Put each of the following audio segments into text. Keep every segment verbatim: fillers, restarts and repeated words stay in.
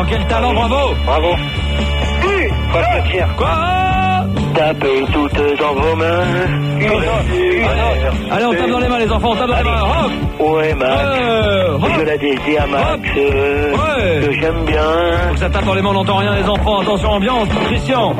Quel talent, bravo. Bravo. Quoi je peux dire? Quoi? Tapez toutes dans vos mains. Une heure, une heure. Allez, on tape dans les mains, les enfants, on tape dans les mains. Hop. Ouais, Max. Euh, hop. Je la dédie à Max. euh, Ouais. Que j'aime bien. Donc ça tape dans les mains, on n'entend rien, les enfants. Attention, ambiance. Christian.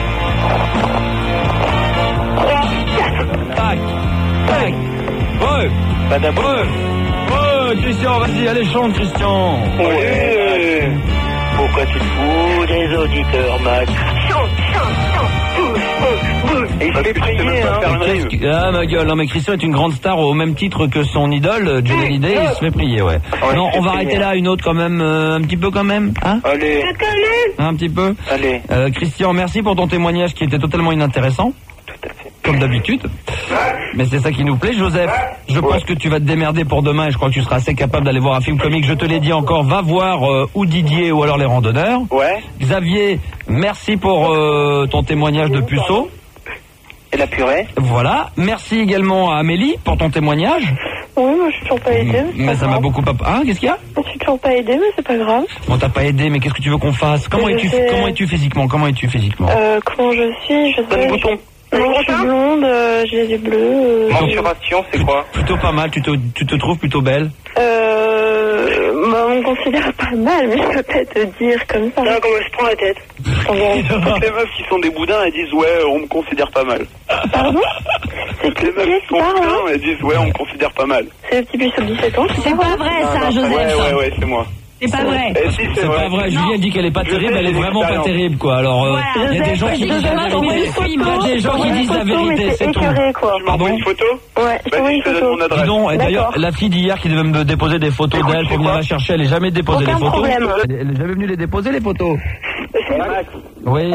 Tac. Tac. Ouais. Madame. Ouais. Ouais, Christian, vas-y, allez, chante, Christian. Ouais. Pourquoi tu te fous des auditeurs, Max? Chante, chante, chante. Bouge, bouge, bouge. Et il se fait prier, hein. Ah, ma gueule, non, mais Christian est une grande star au même titre que son idole, Johnny Hallyday, il se fait prier, ouais. Ouais, non, il on se va fait arrêter prier. là, une autre quand même, euh, un petit peu quand même, hein? Allez. Un petit peu. Allez. Euh, Christian, merci pour ton témoignage qui était totalement inintéressant. Tout à fait. Comme d'habitude. Mais c'est ça qui nous plaît. Joseph, je pense que tu vas te démerder pour demain et je crois que tu seras assez capable d'aller voir un film comique. Je te l'ai dit encore, va voir euh, ou Didier ou alors Les Randonneurs. Ouais. Xavier, merci pour euh, ton témoignage de puceau. Et la purée? Voilà. Merci également à Amélie pour ton témoignage. Oui, moi je suis toujours pas aidée. mais c'est Mais pas ça m'a grave. beaucoup... Pas... Ah, qu'est-ce qu'il y a? Je suis toujours pas aidée, mais c'est pas grave. On t'a pas aidé, mais qu'est-ce que tu veux qu'on fasse? Comment Je es-tu sais. comment es-tu physiquement? Comment es-tu physiquement? Euh, comment je suis, je Donne sais. le bouton. Non, je suis blonde, euh, j'ai les yeux bleus. Euh, Mensuration, c'est quoi? Plutôt pas mal. Tu te, tu te trouves plutôt belle? euh, bah, on me considère pas mal, mais je peux peut-être te dire comme ça. comment elle se prend la tête? Toutes les meufs qui sont des boudins, elles disent ouais, on me considère pas mal. Pardon? C'est qui Les meufs qui qui sont parle, hein? boudins, elles disent ouais, on me considère pas mal. C'est le petit plus de dix-sept ans. C'est pas vrai ça, Joseph. Ouais, ouais, ouais, c'est moi. C'est pas vrai. Eh si, C'est pas vrai. Julie, elle dit qu'elle est pas Je terrible, sais, elle est j'ai vraiment pas l'expérience. terrible, quoi. Alors, euh, Voilà. il y a des gens qui disent la vérité. Il y a des gens qui disent la vérité, c'est tout. écœuré, quoi. Tu m'envoies une photo? Ouais, je Bah, t'envoie je une te donne photo. mon adresse. Dis donc, et d'ailleurs, D'accord. la fille d'hier qui devait me déposer des photos d'elle pour venir la chercher, elle est jamais déposée les Aucun photos. problème. Elle elle est jamais venue les déposer les photos. Max. Oui.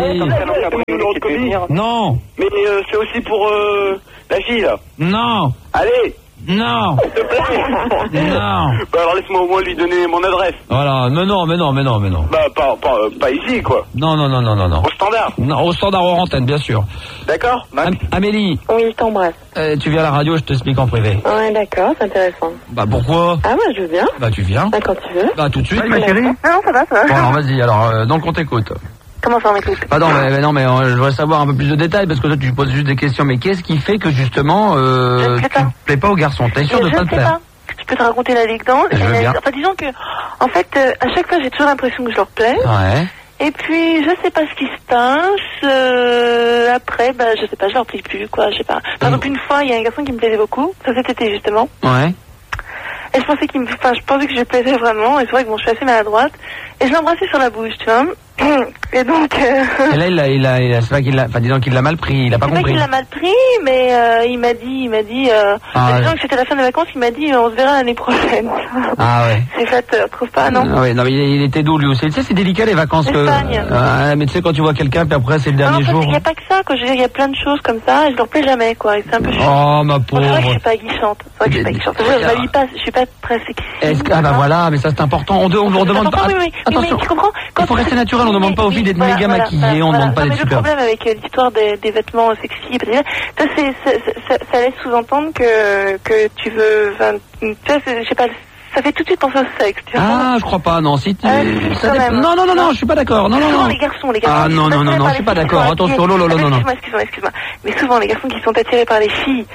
Non, Mais euh, c'est aussi pour euh, la fille là. non, Allez, non, s'il te plaît. non. Bah alors laisse-moi au moins lui donner mon adresse. Voilà, mais non, mais non, mais non, mais non. Bah pas, pas, euh, pas ici quoi. Non, non, non, non, non, non. Au standard. Non, au standard hors antenne, bien sûr. D'accord, Max? Am- Amélie, Oui, je t'embrasse. euh, tu viens à la radio, je t'explique en privé. Ouais, d'accord, c'est intéressant. Bah pourquoi? Ah, moi, je veux bien. Bah tu viens. Ah, quand tu veux. Bah tout de suite. Ma chérie. Non, ça va, ça va. Bon alors vas-y, alors euh, donc on t'écoute. Comment ça, on m'écoute? Bah non, mais, mais non, mais euh, je voudrais savoir un peu plus de détails parce que toi tu poses juste des questions. Mais qu'est-ce qui fait que justement euh, Je ne plais tu pas. ne plais pas aux garçons? T'es sûr de je pas ne te sais plaire? pas. Je peux te raconter l'anecdote. Je veux Et- bien. Enfin, disons que, en fait, euh, à chaque fois, j'ai toujours l'impression que je leur plais. Ouais. Et puis, je sais pas ce qui se passe. Euh, après, bah, je sais pas, je leur plais plus, quoi. Je sais pas. Par exemple, une fois, il y a un garçon qui me plaisait beaucoup. Ça, cet été, justement. Ouais. Et je pensais qu'il me, enfin, je pensais que je lui plaisais vraiment. Et c'est vrai que bon, je suis assez maladroite. Et je l'embrassais sur la bouche, tu vois. Et donc, euh, Et là, il a, il a, il a- c'est pas qu'il l'a, enfin disons qu'il l'a mal pris, il a pas c'est pas compris. qu'il l'a mal pris, mais euh, il m'a dit, il m'a dit, euh, Ah, disons ouais. que c'était la fin des vacances, il m'a dit, on se verra l'année prochaine. Ah ouais. C'est flatteur, trouve pas, non? Ah ouais, non mais il, il était doux lui aussi. Tu sais, c'est délicat les vacances que. Espagne. Ah, mais tu sais quand tu vois quelqu'un puis après c'est le Non, en dernier fait, jour. il n'y a pas que ça, quoi. Je veux dire, il y a plein de choses comme ça, et je leur plais jamais, quoi. Et c'est un peu chiant. Oh ma Bon, c'est vrai que je pauvre. suis pas aguichante. C'est vrai que je suis pas aguichante. Je, je m'habille pas, je suis pas très sexy. Est-ce que ah bah voilà, mais ça c'est important. On, de- on, on demande pas. Oui, oui, oui, Attention. mais tu comprends? Il faut rester naturel. On demande pas aux filles d'être Voilà, méga voilà, maquillées. On voilà. demande pas Non, d'être mais le super. problème avec euh, l'histoire des, des vêtements sexy, parce que, ça, c'est, c'est- ça, ça laisse sous-entendre que, que tu veux, enfin, tu vois, c'est- je sais pas, ça fait tout de suite penser au sexe, tu vois. Ah, je crois pas. Non, si tu. Ah, si, ça quand dépend- même. Non, non, non, non, je suis pas d'accord. Non, non, Souvent non. les garçons, les garçons. Ah qui non, sont non, non, attirés non, par je suis les pas filles d'accord. qui sont Attention, attirées- non, non, non, non, non. Excuse-moi, excuse-moi, excuse-moi. Mais souvent les garçons qui sont attirés par les filles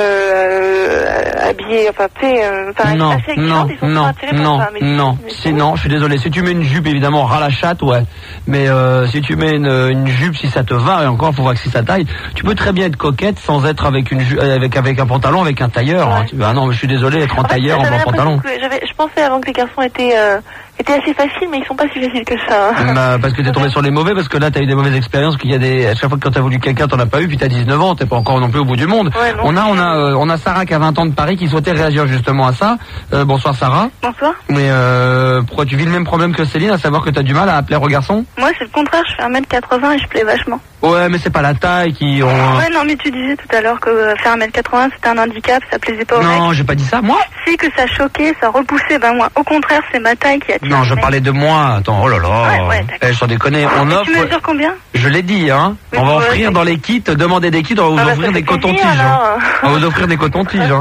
euh, habillées, enfin, tu sais, euh, enfin, Non, assez non, exigeantes, ils sont non, souvent attirés non, par ça. Mais non. mais Si, non, je suis désolé. Si tu mets une jupe, évidemment, ras la chatte, ouais. Mais euh, si tu mets une, une jupe, si ça te va, et encore, faut voir que si ça taille, tu peux très bien être coquette sans être avec une ju- euh, avec avec un pantalon, avec un tailleur. Ouais. Hein. Tu- Ah non, mais je suis désolé, être en En fait, tailleur, en j'avais blanc pantalon. l'impression que j'avais- Je pensais avant que les garçons étaient, euh, étaient assez faciles, mais ils sont pas si faciles que ça. hein. Bah, parce que t'es tombé sur les mauvais, parce que là t'as eu des mauvaises expériences, qu'il y a des, à chaque fois que quand t'as voulu quelqu'un t'en as pas eu, puis t'as dix-neuf ans, t'es pas encore non plus au bout du monde. Ouais, non. on a, on a, euh, on a Sarah qui a vingt ans de Paris qui souhaitait réagir justement à ça. Euh, bonsoir Sarah. Bonsoir. Mais euh, pourquoi tu vis le même problème que Céline, à savoir que t'as du mal à appeler au garçon? Moi, c'est le contraire, je fais un mètre quatre-vingts et je plais vachement. Ouais, mais c'est pas la taille qui ont. Ouais, non, mais tu disais tout à l'heure que euh, faire un mètre quatre-vingts c'était un handicap, ça plaisait pas aux mecs. Non, j'ai pas dit ça, moi. Si, que ça choquait, ça repoussait, ben moi, au contraire, c'est ma taille qui attire. Non, je les mecs. parlais de moi. Attends, oh là là. Ouais, ouais, d'accord. Eh, sans déconner, on Et offre. tu mesures combien? Je l'ai dit, hein. Mais On va ouais, offrir c'est- dans les kits, demander des kits, on va vous Ah bah, offrir ça des fait plaisir, cotons-tiges. hein. alors. On va vous offrir des cotons-tiges, hein.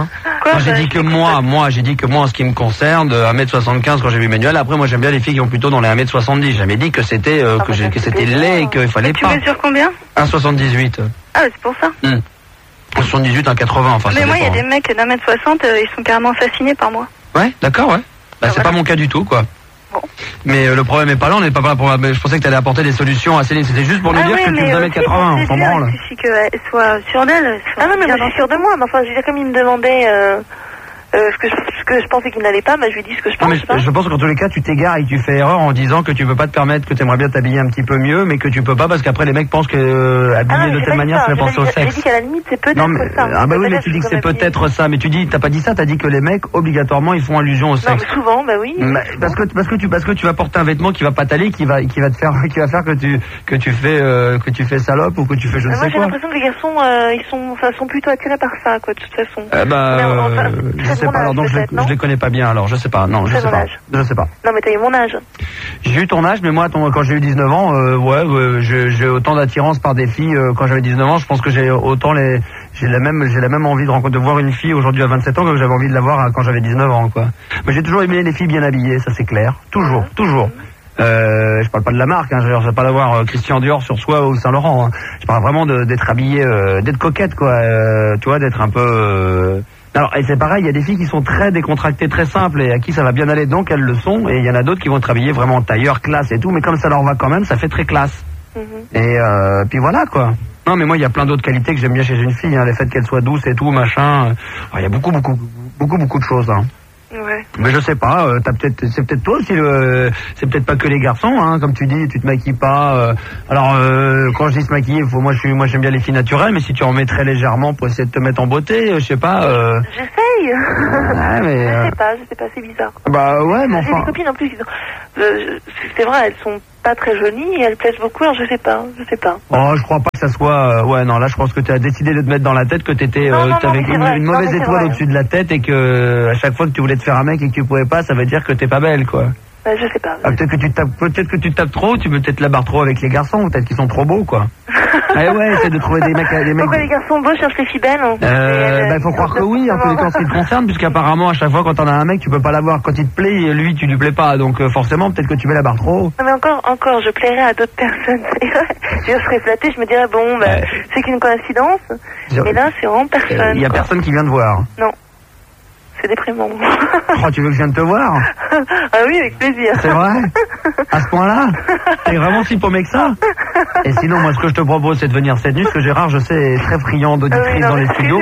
pourquoi. Moi, j'ai bah, dit que moi, moi, j'ai dit que moi, en ce qui me concerne, de un mètre soixante-quinze quand j'ai vu Emmanuel. Après, moi, j'aime bien les filles qui ont plutôt dans les un mètre soixante-dix. J'ai jamais dit que c'était, euh, Ah, que, bah, j'ai- ça, que c'est c'était bien. laid et qu'il fallait Et tu pas. mesures combien? un mètre soixante-dix-huit. Ah, bah, c'est pour ça. Hum. un soixante-dix-huit, un quatre-vingts, enfin, Mais ça moi, il y a dépend. des mecs d'un mètre soixante, euh, ils sont carrément fascinés par moi. Ouais, d'accord, ouais. Bah, Ah, c'est voilà. pas mon cas du tout, quoi. Bon. Mais euh, le problème est pas là, on n'est pas là pour. Mais je pensais que tu allais apporter des solutions à Céline. C'était juste pour nous Ah dire oui, que tu mais faisais un aussi, mètre quatre-vingts, on s'en branle. Il suffit qu'elle soit sûre d'elle. Ah non, mais moi, je suis sûre de moi. Mais enfin, je veux dire, comme il me demandait euh, euh, ce, que je, ce que je pensais qu'il n'allait pas, bah, je lui dis ce que je Non, pense. mais je sais pas. je, je pense qu'en tous les cas, tu t'égares et tu fais erreur en disant que tu peux pas te permettre, que tu aimerais bien t'habiller un petit peu mieux, mais que tu peux pas parce qu'après les mecs pensent que euh, habiller Ah non, mais de j'ai telle pas manière, dit ça fait ça. penser au J'ai sexe. dit qu'à la limite, c'est peut-être Non, mais, ça. ah bah oui, mais Peut-être tu dis que je c'est peux m'habiller. peut-être ça, mais tu dis, t'as pas dit ça, t'as dit que les mecs, obligatoirement, ils font allusion au Non, sexe. mais souvent, bah oui. Mais parce que parce que tu parce que tu vas porter un vêtement qui va pas t'aller, qui va qui va te faire qui va faire que tu que tu fais euh, que tu fais salope ou que tu fais je ne Mais moi, sais j'ai quoi. l'impression que les garçons, euh, ils sont, enfin, sont plutôt attirés par ça, quoi, de toute façon. Eh ben, Mais on- enfin, euh, c'est je sais mon pas. Alors âge, donc je les, peut-être, non je les connais pas bien. Alors je sais pas. Non, je C'est sais mon pas. âge. Je sais pas. Non, mais t'as eu mon âge. J'ai eu ton âge, mais moi, ton- quand j'ai eu dix-neuf ans, euh, ouais, ouais, j'ai j'ai autant d'attirance par des filles euh, quand j'avais dix-neuf ans. Je pense que j'ai autant les, j'ai la même, j'ai la même envie de rencontrer, de voir une fille aujourd'hui à vingt-sept ans que j'avais envie de la voir à- quand j'avais dix-neuf ans, quoi. Mais j'ai toujours aimé les filles bien habillées, ça c'est clair. Toujours, toujours. Euh, je parle pas de la marque, hein, je ne vais pas d'avoir euh, Christian Dior sur soi ou Saint Laurent. Hein. Je parle vraiment de- d'être habillée, euh, d'être coquette, quoi. Euh, tu vois, d'être un peu. Euh... Alors, et c'est pareil, il y a des filles qui sont très décontractées, très simples et à qui ça va bien aller, donc elles le sont. Et il y en a d'autres qui vont être habillées vraiment en tailleur, classe et tout, mais comme ça leur va quand même, ça fait très classe. Mhm. Et euh, puis voilà, quoi. Non, mais moi, il y a plein d'autres qualités que j'aime bien chez une fille, hein, le fait qu'elle soit douce et tout, machin. Euh, Il y a beaucoup, beaucoup, beaucoup, beaucoup de choses. Hein. Ouais. Mais je sais pas, euh, t'as peut-être, c'est peut-être toi aussi, le, c'est peut-être pas que les garçons, hein, comme tu dis, tu te maquilles pas. Euh, alors euh, quand je dis se maquiller, faut, moi je suis, moi j'aime bien les filles naturelles, mais si tu en mets très légèrement pour essayer de te mettre en beauté, euh, je sais pas. Euh, J'essaye. ouais, mais, Je euh, sais pas, je sais pas, c'est bizarre. bah ouais, mais J'ai des enfin. copines en plus, ils ont- euh, c'est vrai, elles sont pas très jolies et elles plaisent beaucoup, alors je sais pas, je sais pas. Oh, je crois pas que ça soit. euh, ouais, non, là, je pense que tu as décidé de te mettre dans la tête que t'étais, Non, euh, non, t'avais non, mais c'est une, vrai. une Non, mauvaise mais c'est étoile vrai. au-dessus de la tête et que à chaque fois que tu voulais te faire un mec et que tu pouvais pas, ça veut dire que t'es pas belle, quoi. Bah, je sais pas. Ah, peut-être que tu te tapes, peut-être que tu te tapes trop, tu veux peut-être la barre trop avec les garçons, ou peut-être qu'ils sont trop beaux, quoi. Eh ouais, essaie de trouver des mecs, des mecs. Pourquoi les garçons beaux cherchent les filles belles hein Euh, Et, bah, faut croire que oui, en tous les cas, en ce qui te concerne, puisqu'apparemment, à chaque fois, quand t'en as un mec, tu peux pas l'avoir. Quand il te plaît, et lui, tu lui plais pas. Donc, euh, forcément, peut-être que tu mets la barre trop haut. Non mais encore, encore, je plairais à d'autres personnes. Je serais flattée, je me dirais bon, bah, Ouais. c'est qu'une coïncidence. Mais là, c'est vraiment personne. Il y a quoi. personne qui vient te voir. Non, c'est déprimant. Oh, tu veux que je vienne te voir? Ah oui, avec plaisir. C'est vrai? À ce point-là? T'es vraiment si paumé que ça? Et sinon, moi, ce que je te propose, c'est de venir cette nuit, parce que Gérard, je sais, est très friand Ah d'auditrices oui, non, dans les mais- studios.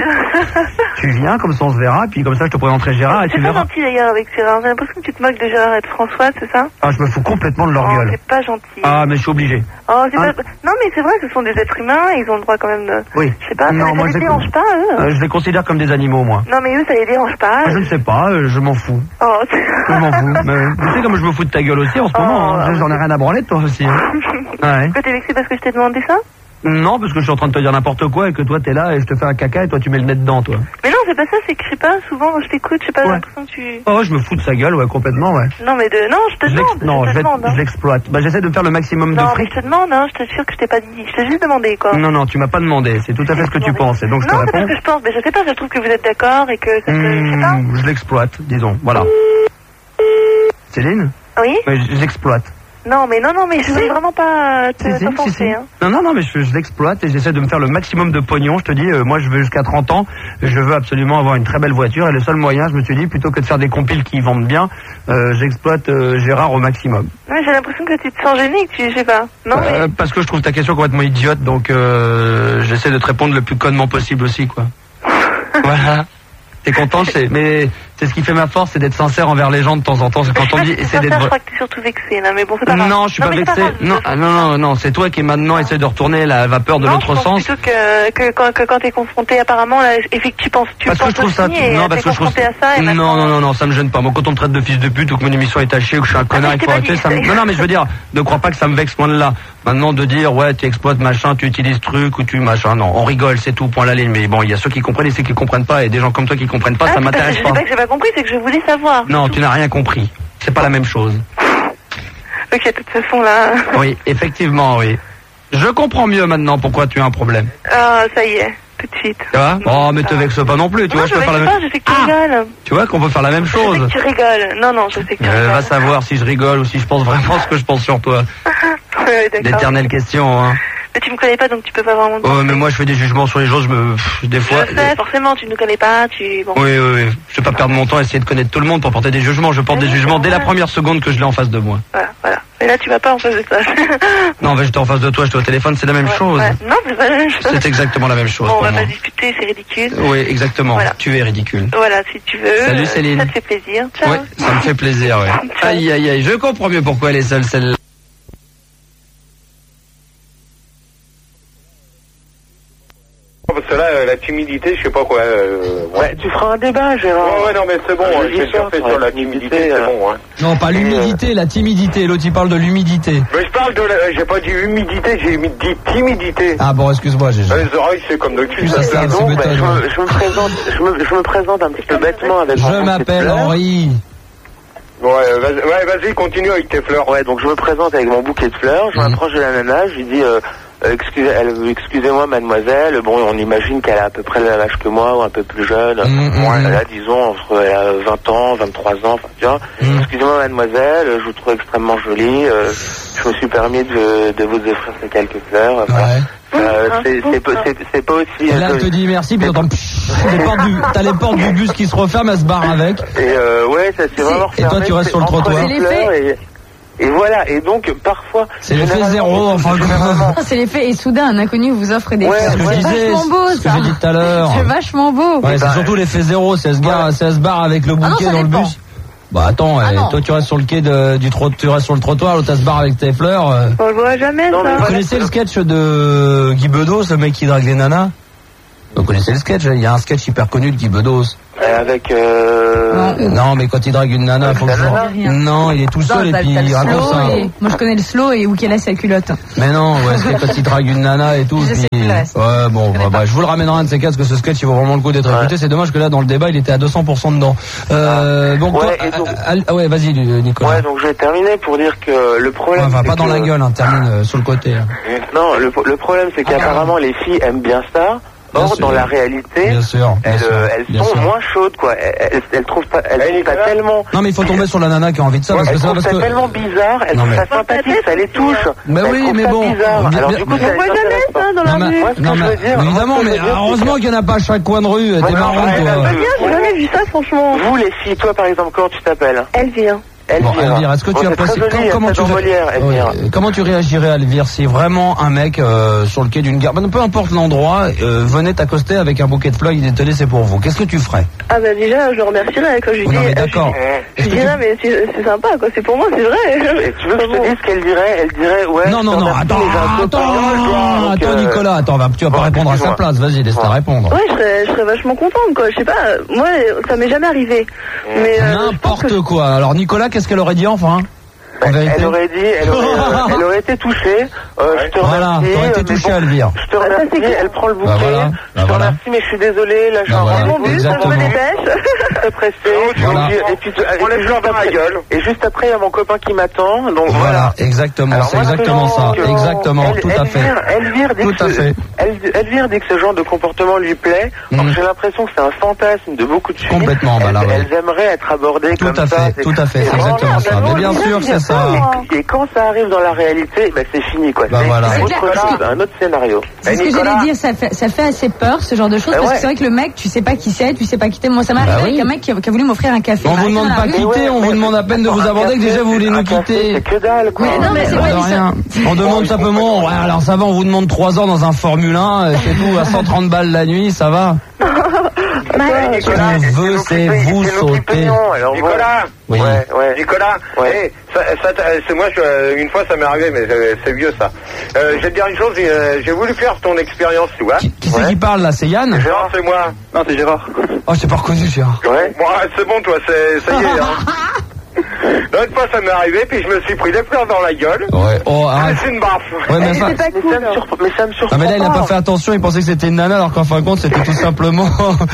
Tu viens, comme ça on se verra, puis comme ça je te présenterai Gérard et C'est tu pas verras. gentil d'ailleurs avec Gérard. J'ai l'impression que tu te moques de Gérard et de François, c'est ça? Ah, je me fous complètement de leur Oh, gueule. c'est pas gentil. Ah, mais je suis obligé. Oh, c'est Hein pas... Non mais c'est vrai que ce sont des êtres humains, ils ont le droit quand même de... Oui. Je sais pas, Non, ça, moi, ça je les les- dérange pas eux. Euh, je les considère comme des animaux, moi. Non mais eux ça les dérange pas. Ah, je ne sais pas, euh, je m'en fous. Oh, Je m'en fous. Mais, tu sais comme je me fous de ta gueule aussi en ce Oh, moment. Hein. ah, J'en ai rien à branler de toi aussi. Hein. Ouais. Pourquoi t'es vexé parce que je t'ai demandé ça? Non, parce que je suis en train de te dire n'importe quoi et que toi t'es là et je te fais un caca et toi tu mets le nez dedans, toi. Mais non, c'est pas ça, c'est que je sais pas, souvent quand je t'écoute, je sais pas, j'ai Ouais. l'impression que tu... Oh, je me fous de sa gueule, ouais, complètement, ouais. Non mais de... Non, je te Je demande, l'ex- non, je je te vais- demande. hein. je l'exploite. Bah, j'essaie de faire le maximum de Non mais fric. je te demande, hein, je te jure que je t'ai pas dit, je t'ai juste demandé quoi. Non, non, tu m'as pas demandé. C'est tout à fait ce que tu Non, mais- penses. Et donc je te Non, c'est pas réponds. ce que je pense, mais je sais pas, je trouve que vous êtes d'accord et que ça te... Je sais pas. Mmh, je l'exploite, disons. Voilà. Céline? Oui? Mais je, je l'exploite. Non mais non, non, mais je voulais vraiment pas te Si, si, si, t'offenser, si. hein. Non, non, non, mais je, je l'exploite et j'essaie de me faire le maximum de pognon. Je te dis, euh, moi je veux jusqu'à trente ans, je veux absolument avoir une très belle voiture et le seul moyen, je me suis dit, plutôt que de faire des compiles qui vendent bien, euh, j'exploite euh, Gérard au maximum. Mais j'ai l'impression que tu te sens gêné, que tu... Je sais pas. Non mais... Euh, parce que je trouve ta question complètement idiote, donc euh, j'essaie de te répondre le plus connement possible aussi, quoi. Voilà. T'es content, c'est... mais c'est ce qui fait ma force, c'est d'être sincère envers les gens de temps en temps. C'est quand on dit, c'est essaie pas ça, d'être... je crois que t'es surtout vexé, là, mais bon, c'est pas grave. Non, je suis pas mais c'est vexé. grave, Non, je- ah, non, non, non, c'est toi qui maintenant essaie de retourner la vapeur de Non, l'autre je pense sens. plutôt que, que quand, que quand t'es confronté, apparemment, là, effectivement, tu penses, tu Parce que penses je trouve ça, aussi, et non, t'es parce que je trouve confronté à ça, et non, maintenant- non, non, non, ça me gêne pas. Moi, quand on me traite de fils de pute ou que mon émission est tachée ou que je suis un connard, mais il je faut t'ai arrêter. pas Ça dit, me... c'est- Non, non, mais je veux dire, ne crois pas que ça me vexe loin de là. Maintenant, de dire, ouais, tu exploites machin, tu utilises truc ou tu machin, non, on rigole, c'est tout, point la ligne. Mais bon, il y a ceux qui comprennent et ceux qui comprennent pas, et des gens comme toi qui comprennent pas, Ah, ça c'est parce que m'intéresse je pas. dis pas que j'ai pas compris, c'est que je voulais savoir. Non, tu n'as rien compris. C'est pas la même chose. Ok, de toute façon, là. Oui, effectivement, oui. Je comprends mieux maintenant pourquoi tu as un problème. Ah, ça y est. tout de suite. Tu vois? Oh, mais te vexe pas non plus, tu non, vois, je peux faire la même chose. Je sais que tu ah rigoles. Tu vois qu'on peut faire la même chose. Je sais que tu rigoles. Non, non, je sais que tu euh, rigoles. Va savoir si je rigole ou si je pense vraiment ce que je pense sur toi. Ouais, d'accord. D'éternelles questions, hein. Mais tu me connais pas, donc tu peux pas vraiment... Oh, mais moi, je fais des jugements sur les gens, je me... Pff, des fois... Je sais, forcément, tu nous connais pas, tu... Bon. Oui, oui, oui. Je vais pas perdre mon temps à essayer de connaître tout le monde pour porter des jugements. Je porte des jugements dès la première seconde que je l'ai en face de moi. Voilà, voilà. Mais là, tu vas pas en face de toi. Non, bah, j'étais en face de toi, j'étais au téléphone, c'est la même ouais, chose. Ouais. Non, c'est pas la même chose. C'est exactement la même chose. Bon, on pour va moi. pas discuter, c'est ridicule. Oui, exactement. Voilà. Tu es ridicule. Voilà, si tu veux. Salut Céline. Ça te fait plaisir. Ciao. Oui, ça me fait plaisir, ouais. Aïe, aïe, aïe. Je comprends mieux pourquoi elle est seule, celle-là. Parce que là, euh, la timidité, je sais pas quoi. Euh, ouais. Ouais, tu feras un débat, Gérard. Ouais, ouais, non, mais c'est bon, Euh, ouais, j'ai déjà fait sur la timidité, c'est bon, hein. Non, pas l'humidité, la timidité. L'autre, il parle de l'humidité. Mais je parle de la... J'ai pas dit humidité, j'ai dit timidité. Ah bon, excuse-moi, j'ai... Les oreilles, c'est comme le cul. Ça, ça, Et c'est donc, bah, je, méthode. me, je me présente, je me, je me présente un petit peu bêtement avec mon Je bouquet de m'appelle fleurs. Henri. Ouais, vas-y, ouais, vas-y, continue avec tes fleurs. Ouais, donc je me présente avec mon bouquet de fleurs, je Mhm. m'approche de la nana, je lui dis euh, euh, excusez, elle, excusez-moi mademoiselle, bon on imagine qu'elle a à peu près le même âge que moi ou un peu plus jeune, Mhm, ouais, mhm. elle a disons entre elle a vingt ans, vingt-trois ans, enfin tu vois, Mhm. excusez-moi mademoiselle, je vous trouve extrêmement jolie, euh, je me suis permis de, de vous offrir ces quelques fleurs, voilà. Ouais. Euh, c'est, c'est, pas- c'est, c'est pas aussi... Et là, elle te dit merci, puis t'entends... les portes du... T'as les portes du bus qui se referment, elle se barre avec. Et euh, ouais, ça c'est vraiment Et toi, fermé, tu restes c'est sur le entre trottoir. les C'est fleurs et, et voilà, et donc parfois... C'est l'effet généralement- zéro, enfin, généralement- C'est l'effet et soudain un inconnu vous offre des Ouais, fleurs. C'est ce que je C'est disais, vachement beau ce que ça. j'ai dit tout à l'heure. C'est vachement beau. Ouais, c'est bah, surtout l'effet zéro, si elle se, gare, si elle se barre avec le Ah non, bouquet ça dans le dépend. bus. Bah attends, Ah eh, non. toi tu restes sur le quai de, du trottoir, tu restes sur le trottoir, l'autre elle se barre avec tes fleurs. euh. On le voit jamais, Non, mais ça. Vous voilà. connaissez le sketch de Guy Bedos, le mec qui drague les nanas? Vous connaissez le sketch, il y a un sketch hyper connu de Guy Bedos. Euh, avec... Euh... Euh, Non, mais quand il drague une nana, faut que la je... nana Non, il est tout seul Non, et t'as- puis t'as le il raconte slow ça. et- Moi je connais le slow et où qu'elle a sa culotte. Mais non, ouais, c'est quand il drague une nana et tout. Je sais puis... plus le reste. Ouais, bon, bah, bah, je vous le ramènerai un de ces quatre, parce que ce sketch, il vaut vraiment le coup d'être Ouais. écouté. C'est dommage que là, dans le débat, il était à deux cents pour cent dedans. Euh, donc, Ouais, toi, et donc- ah, ah, ouais, vas-y, Nicolas. Ouais, donc je vais terminer pour dire que le problème... Ouais, va c'est pas dans que- la gueule, hein, termine euh, sur le côté. hein. Non, le, le problème c'est qu'apparemment les filles aiment bien ça. Bien Or, sûr. dans la réalité, Bien sûr, bien elles, sûr, euh, elles bien sont sûr. moins chaudes, quoi. Elles, elles, elles trouvent pas, elles trouvent ça tellement... Non, mais il faut tomber sur la nana qui a envie de ça, parce que Elles ça, trouvent parce ça que... tellement bizarre, elles Non, trouvent mais- ça sympathique, ça les touche. Mais Elles oui, trouvent mais ça bon, bizarre. bien- Alors bien- du coup, mais- ça On voit les jamais intéresse ça pas. dans Non, la mais, rue. Moi, ce que non, je mais- veux dire, moi, évidemment, ce que mais je veux dire, heureusement qu'il n'y en a pas à chaque coin de rue. T'es Ouais, marrante, non, ouais, toi. ouais, Bien, j'ai jamais vu ça, franchement. Vous les filles, toi par exemple, comment tu t'appelles? Elvire. Bon, Elvire. Elvire, est-ce que Bon, tu c'est apprécies très joli, comment ça tu dans ré- Molière, Elvire. Ouais, comment tu réagirais, Elvire, si vraiment un mec euh, sur le quai d'une gare, ben, peu importe l'endroit, euh, venait t'accoster avec un bouquet de fleurs, il te laissait pour vous. Qu'est-ce que tu ferais? Ah bah déjà, je le remercierais quand je lui Oui, dis... non, mais euh, d'accord. Je, je Est-ce que dirais, tu- mais c'est c'est sympa, quoi. C'est pour moi, c'est vrai. Et tu veux que je te dise ce qu'elle dirait? Elle dirait, ouais... Non, non, je te non, remercie, attends, mais j'ai un copain, attends, donc, attends, euh, Nicolas, attends, va- tu vas pas bon, répondre à sa excuse-moi. place, vas-y, laisse-la Ouais. répondre. Ouais, je serais, je serais vachement contente, quoi. Je sais pas, moi, ça m'est jamais arrivé. Mais euh, je pense que- N'importe quoi. Alors, Nicolas, qu'est-ce qu'elle aurait dit, enfin? En vérité? Elle aurait dit, elle aurait, euh, elle aurait été touchée. Euh, je te Voilà, remercie. t'aurais été euh, mais touché, bon, Elvire. Je te Bah, ça, c'est remercie. clair. Elle prend le bouquet. Bah, voilà. Je Bah, te voilà. remercie, mais je suis désolée. Là, j'ai Bah, un voilà. C'est mon rendez-vous. but, ça, je me Exactement. dépêche. Très pressé. Voilà. Donc, et puis, On les fleurs dans la gueule. Et juste après, il y a mon copain qui m'attend. Donc Voilà, voilà. exactement, Alors, c'est moi, ce exactement genre ça, que- exactement, Elle- tout à fait. Elvire, Elvire dit Tout que à ce- fait. Elle- Elvire dit que ce genre de comportement lui plaît. Alors Mhm. j'ai l'impression que c'est un fantasme de beaucoup de filles. Complètement, bah là, elles, ouais. elles aimeraient être abordées Tout comme à ça. fait, C'est- tout à fait, c'est vraiment exactement ça. vraiment Mais bien bien, sûr, bien c'est sûr. ça. Et, et quand ça arrive dans la réalité, bah, c'est fini, quoi. Bah, c'est voilà. c'est C'est autre clair. chose, un autre scénario. C'est ce que Nicolas, j'allais dire, ça fait, ça fait assez peur ce genre de choses, Eh parce ouais. que c'est vrai que le mec, tu sais pas qui c'est, tu sais pas qui t'es. Moi, ça m'est Bah arrivé oui. avec un mec qui a, qui a voulu m'offrir un café. On Il m'a vous demande arrêté pas dans la rue. quitter, on vous demande à peine de vous un aborder que café, déjà vous voulez un nous café, quitter. C'est que dalle, quoi. Mais non, mais c'est Bah, vrai, de mais ça- rien. On demande simplement, ouais, alors ça va, on vous demande trois heures dans un Formule un, euh, c'est tout, à cent trente balles la nuit, ça va. Ouais, Nicolas, Ce qu'on et veut, nous qui c'est payons- vous c'est nous qui sauter. payons, alors bon. Nicolas, Oui. Ouais, ouais. Nicolas, Ouais. hey, ça, ça, t'a- c'est moi, je- une fois ça m'est arrivé, mais c'est, c'est vieux ça. Euh, je vais te dire une chose, j'ai, euh, j'ai voulu faire ton expérience, tu vois. Qui, qui c'est Ouais. qui parle là? C'est Yann? Gérard, c'est moi. Non, c'est Gérard. Oh, je t'ai pas reconnu, Gérard. Ouais. Bon, ah, c'est bon, toi, c'est, ça y est. Hein. L'autre fois, ça m'est arrivé, puis je me suis pris des fleurs dans la gueule. Ouais, oh, arrête. C'est une baffe. Ouais, mais ça... C'est pas Mais cool. ça me surprend. Mais ça me surprend. Ah mais là il a pas fait attention, il pensait que c'était une nana alors qu'en fin de compte c'était tout simplement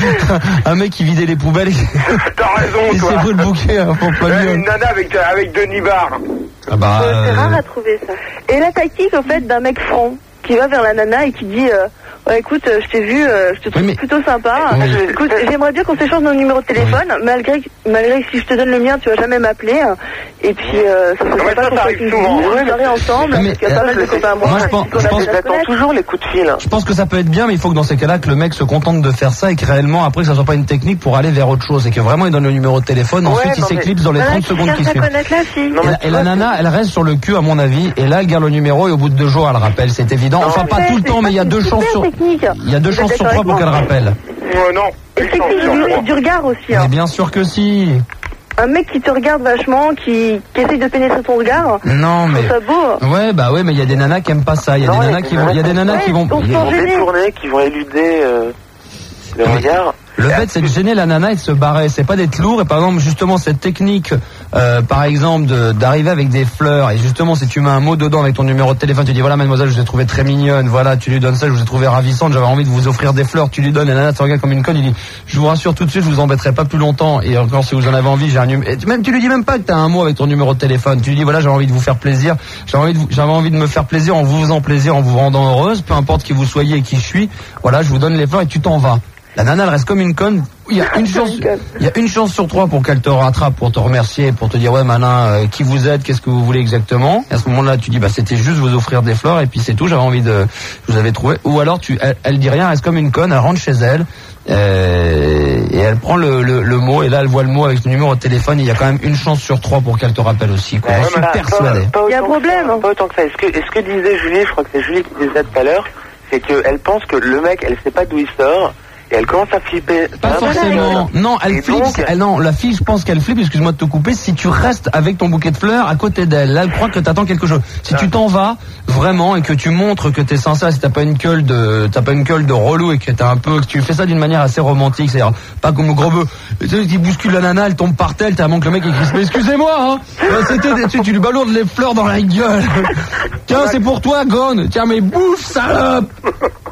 un mec qui vidait les poubelles. T'as raison, Il s'est toi. pris le bouquet hein, pour plein Ouais, milieu. une nana avec, avec Denis Barre. Ah bah, Euh, C'est euh, rare à trouver ça. Et la tactique, au fait, d'un mec franc qui va vers la nana et qui dit euh, Ouais, écoute, euh, je t'ai vu, euh, je te trouve Oui, mais- plutôt sympa. Oui. Écoute, j'aimerais bien qu'on s'échange nos numéros de téléphone, malgré, malgré que si je te donne le mien, tu vas jamais m'appeler. Et puis, euh, ça serait Ouais, sympa ça, qu'on ça fasse arrive une souvent. une Ouais, mais- soirée ensemble, Mais- parce qu'il y a pas mal de copains à moi. Moi, je pense- qu'on je a pense- déjà J'attends connaître. toujours les coups de fil. Je pense que ça peut être bien, mais il faut que dans ces cas-là, que le mec se contente de faire ça et que réellement, après, que ça soit pas une technique pour aller vers autre chose et que vraiment il donne le numéro de téléphone, Ouais, ensuite il non, mais- s'éclipse dans les Voilà, trente qui secondes qui cherche à suivent. connaître la fille. Non, Et mais la, tu et la vois, nana, elle reste sur le cul à mon avis, et là elle garde le numéro et au bout de deux jours elle rappelle, c'est évident. Enfin pas tout le temps, mais il y a deux chances sur, il y a deux chances sur trois pour qu'elle rappelle. Euh, non. Et Une c'est chance que sur du, trois. du regard aussi. Mais Hein. bien sûr que si. Un mec qui te regarde vachement, qui, qui essaye de pénétrer ton regard. Non Je mais trouve ça beau. ouais bah ouais mais il y a des nanas qui aiment pas ça, il y a Non, des il y a nanas des qui vont, il y a des nanas qui vont. Ouais, on Ils s'en vont gêner. détourner, qui vont éluder euh, le Mais- regard. Le fait, c'est de gêner la nana et de se barrer. C'est pas d'être lourd. Et par exemple, justement, cette technique, euh, par exemple, de- d'arriver avec des fleurs. Et justement, si tu mets un mot dedans avec ton numéro de téléphone, tu dis voilà, mademoiselle, je vous ai trouvé très mignonne. Voilà, tu lui donnes ça, je vous ai trouvé ravissante. J'avais envie de vous offrir des fleurs. Tu lui donnes. Et la nana te regarde comme une conne. Il dit, je vous rassure tout de suite, je vous embêterai pas plus longtemps. Et encore, si vous en avez envie, j'ai un numéro. Même, tu lui dis même pas que t'as un mot avec ton numéro de téléphone. Tu lui dis voilà, j'avais envie de vous faire plaisir. J'avais envie de, vous- j'avais envie de me faire plaisir en vous faisant plaisir, en vous rendant heureuse. Peu importe qui vous soyez et qui je suis. Voilà, je vous donne les fleurs et tu t'en vas. La nana, elle reste comme une conne. Il y a une chance, il y a une chance sur trois pour qu'elle te rattrape, pour te remercier, pour te dire ouais malin, euh, qui vous êtes, qu'est-ce que vous voulez exactement. Et à ce moment-là, tu dis bah c'était juste vous offrir des fleurs et puis c'est tout. J'avais envie de, je vous avais trouvé. Ou alors tu, elle, elle dit rien, elle reste comme une conne, elle rentre chez elle euh, et elle prend le, le, le mot et là elle voit le mot avec le numéro de téléphone. Il y a quand même une chance sur trois pour qu'elle te rappelle aussi. Quoi. Ouais, Je suis mais pas- persuadé. pas- pas Il y a un autant que problème, ça, hein. Pas autant que ça. Est-ce que, est-ce que disait Julie, je crois que c'est Julie qui disait tout à l'heure, c'est qu'elle pense que le mec, elle sait pas d'où il sort, et elle commence à flipper. Pas Ah, forcément. Non, elle Et flippe. donc- Elle- non, la fille, je pense qu'elle flippe. Excuse-moi de te couper. Si tu restes avec ton bouquet de fleurs à côté d'elle, là, elle croit que t'attends quelque chose. Si tu t'en vas vraiment et que tu montres que t'es sincère, si t'as pas une gueule de, t'as pas une gueule de relou et que t'as un peu, que tu fais ça d'une manière assez romantique, c'est-à-dire pas comme gros bœuf. Tu sais, qui bouscule la nana, elle tombe par terre, t'as manque le mec et crie mais excusez-moi, hein. Euh, C'était, des- tu, tu lui balourdes les fleurs dans la gueule. Tiens, c'est pour toi, Gone. Tiens, mais bouffe, salope.